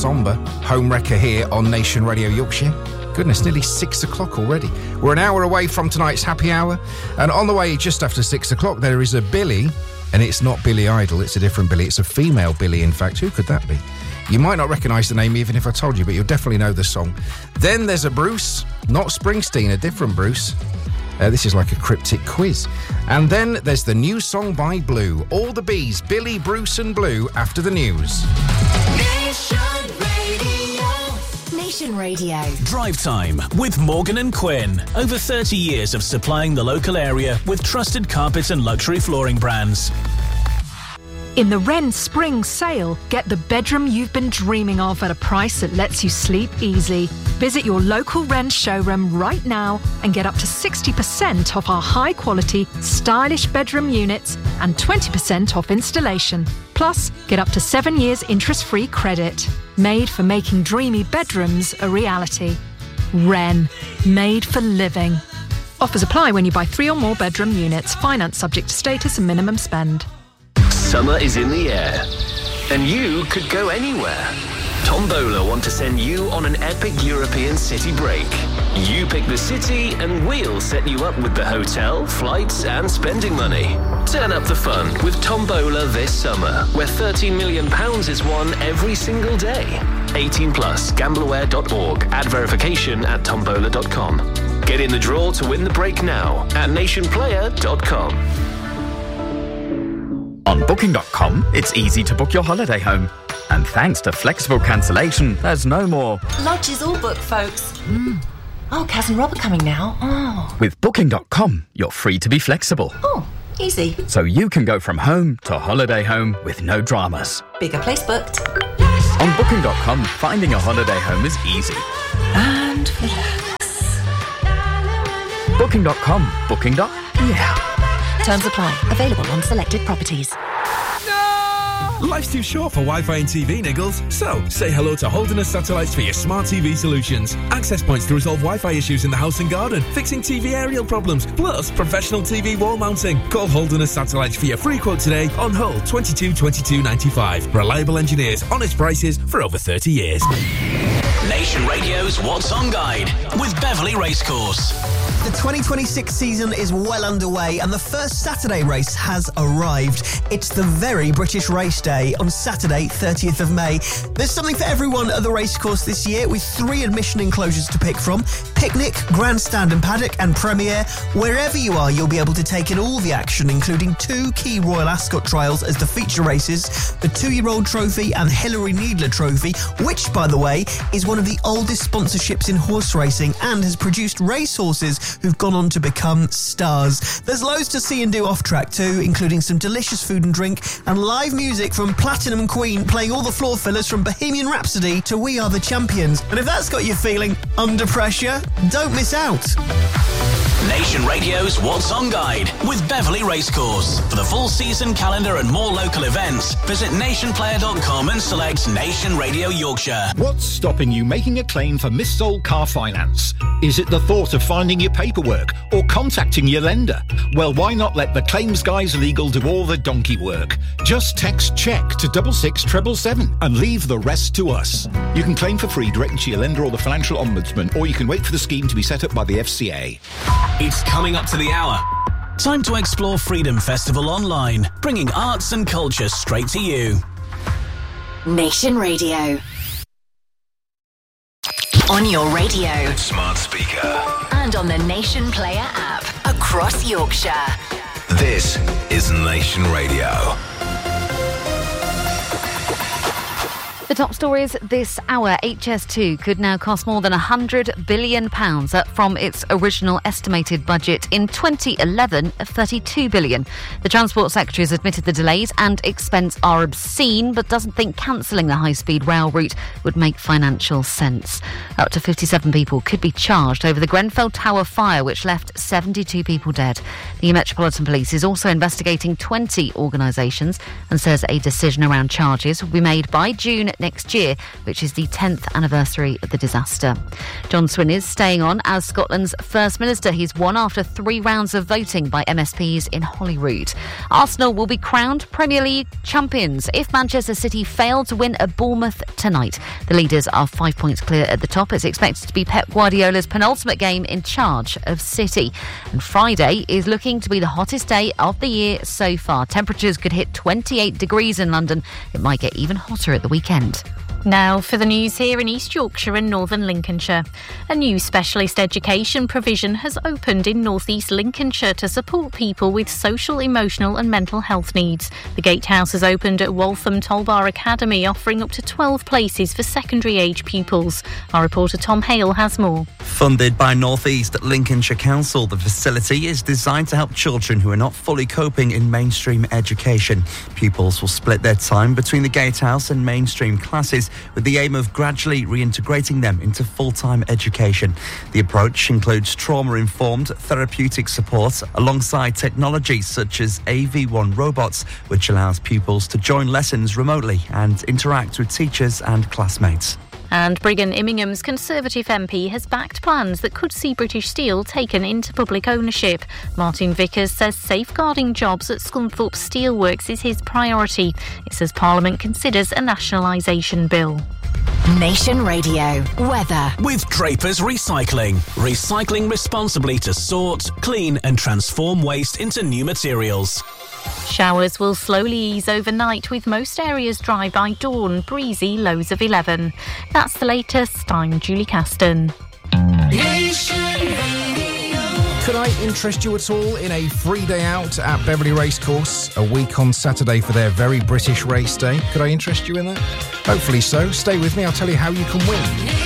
sombre home wrecker here on Nation Radio Yorkshire. Goodness, nearly 6 o'clock already. We're an hour away from tonight's happy hour, and on the way just after 6 o'clock there is a Billy, and it's not Billy Idol, it's a different Billy. It's a female Billy, in fact. Who could that be? You might not recognise the name even if I told you, but you'll definitely know the song. Then there's a Bruce, not Springsteen, a different Bruce. This is like a cryptic quiz. And then there's the new song by Blue. All the Bees, Billy, Bruce and Blue after the news. Nation Radio. Drive Time with Morgan and Quinn. Over 30 years of supplying the local area with trusted carpet and luxury flooring brands. In the Wren Spring Sale, get the bedroom you've been dreaming of at a price that lets you sleep easy. Visit your local Wren showroom right now and get up to 60% off our high-quality, stylish bedroom units and 20% off installation. Plus, get up to 7 years interest-free credit. Made for making dreamy bedrooms a reality. Wren. Made for living. Offers apply when you buy 3 or more bedroom units. Finance subject to status and minimum spend. Summer is in the air, and you could go anywhere. Tombola want to send you on an epic European city break. You pick the city, and we'll set you up with the hotel, flights, and spending money. Turn up the fun with Tombola this summer, where £13 million is won every single day. 18 plus, gambleaware.org. Add verification at tombola.com. Get in the draw to win the break now at nationplayer.com. On Booking.com, it's easy to book your holiday home. And thanks to flexible cancellation, there's no more Lodge is all booked, folks. Oh, Kaz and Rob are coming now. Oh. With Booking.com, you're free to be flexible. Oh, easy. So you can go from home to holiday home with no dramas. Bigger place booked. On Booking.com, finding a holiday home is easy. And relax. Booking.com. Booking.yeah. Terms apply. Available on selected properties. Life's too short for Wi-Fi and TV niggles, so say hello to Holderness Satellites for your smart TV solutions. Access points to resolve Wi-Fi issues in the house and garden, fixing TV aerial problems, plus professional TV wall mounting. Call Holderness Satellites for your free quote today on hold 22 22 95. Reliable engineers, honest prices for over 30 years. Nation Radio's What's On Guide with Beverley Racecourse. The 2026 season is well underway and the first Saturday race has arrived. It's the Very British Race Day on Saturday, 30th of May. There's something for everyone at the racecourse this year with 3 admission enclosures to pick from: Picnic, Grandstand and Paddock and Premier. Wherever you are, you'll be able to take in all the action, including 2 key Royal Ascot trials as the feature races, the 2-year-old trophy and Hilary Needler trophy, which, by the way, is one of the oldest sponsorships in horse racing and has produced racehorses who've gone on to become stars. There's loads to see and do off track too, including some delicious food and drink and live music from Platinum Queen playing all the floor fillers from Bohemian Rhapsody to We Are the Champions. And if that's got you feeling under pressure, don't miss out. Nation Radio's What's On Guide with Beverley Racecourse. For the full season calendar and more local events, visit nationplayer.com and select Nation Radio Yorkshire. What's stopping you making a claim for missold car finance? Is it the thought of finding your paperwork or contacting your lender? Well, why not let the Claims Guys Legal do all the donkey work? Just text CHECK to 66777 and leave the rest to us. You can claim for free directly to your lender or the Financial Ombudsman, or you can wait for the scheme to be set up by the FCA. It's coming up to the hour. Time to explore Freedom Festival online, bringing arts and culture straight to you. Nation Radio. On your radio, Smart speaker, and on the Nation Player app across Yorkshire. this is Nation Radio. The top stories this hour. HS2 could now cost more than £100 billion from its original estimated budget in 2011 of £32 billion. The Transport Secretary has admitted the delays and expense are obscene, but doesn't think cancelling the high-speed rail route would make financial sense. Up to 57 people could be charged over the Grenfell Tower fire, which left 72 people dead. The Metropolitan Police is also investigating 20 organisations and says a decision around charges will be made by June next year, which is the 10th anniversary of the disaster. John Swin is staying on as Scotland's First Minister. He's won after 3 rounds of voting by MSPs in Holyrood. Arsenal will be crowned Premier League champions if Manchester City fail to win at Bournemouth tonight. The leaders are 5 points clear at the top. It's expected to be Pep Guardiola's penultimate game in charge of City. And Friday is looking to be the hottest day of the year so far. Temperatures could hit 28 degrees in London. It might get even hotter at the weekend. Now for the news here in East Yorkshire and Northern Lincolnshire. A new specialist education provision has opened in North East Lincolnshire to support people with social, emotional and mental health needs. The Gatehouse has opened at Waltham Tolbar Academy, offering up to 12 places for secondary age pupils. Our reporter Tom Hale has more. Funded by North East Lincolnshire Council, the facility is designed to help children who are not fully coping in mainstream education. Pupils will split their time between the Gatehouse and mainstream classes, with the aim of gradually reintegrating them into full-time education. The approach includes trauma-informed therapeutic support alongside technology such as AV1 robots, which allows pupils to join lessons remotely and interact with teachers and classmates. And Brigham Immingham's Conservative MP has backed plans that could see British Steel taken into public ownership. Martin Vickers says safeguarding jobs at Scunthorpe Steelworks is his priority. It says Parliament considers a nationalisation bill. Nation Radio weather. With Draper's Recycling. Recycling responsibly to sort, clean and transform waste into new materials. Showers will slowly ease overnight, with most areas dry by dawn, breezy, lows of 11. That's the latest. I'm Julie Caston. Could I interest you at all in a free day out at Beverley Racecourse a week on Saturday for their very British race day? Could I interest you in that? Hopefully so. Stay with me. I'll tell you how you can win.